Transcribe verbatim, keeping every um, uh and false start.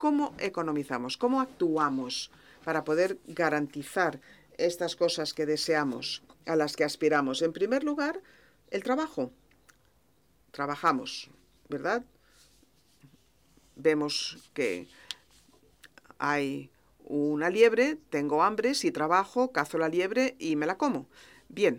¿Cómo economizamos? ¿Cómo actuamos para poder garantizar estas cosas que deseamos, a las que aspiramos? En primer lugar, el trabajo. Trabajamos, ¿verdad? Vemos que hay una liebre, tengo hambre, si trabajo, cazo la liebre y me la como. Bien,